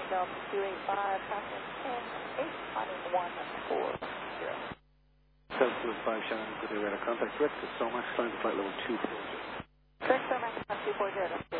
Delta 285, contact 10, 8, climbing 140. 725 Shannon, good radar contact. Correct, so much, climb to flight level 240. Correct, so much, 240.